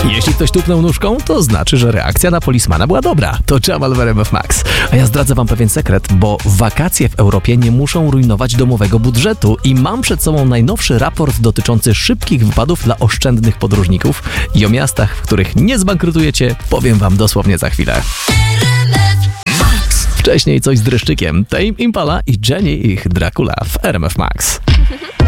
Jeśli ktoś tupnął nóżką, to znaczy, że reakcja na Polismana była dobra. To Jamal w RMF Max. A ja zdradzę wam pewien sekret, bo wakacje w Europie nie muszą rujnować domowego budżetu i mam przed sobą najnowszy raport dotyczący szybkich wypadów dla oszczędnych podróżników i o miastach, w których nie zbankrutujecie, powiem wam dosłownie za chwilę. Wcześniej coś z dreszczykiem. Tame Impala i Jenny ich Dracula w RMF Max.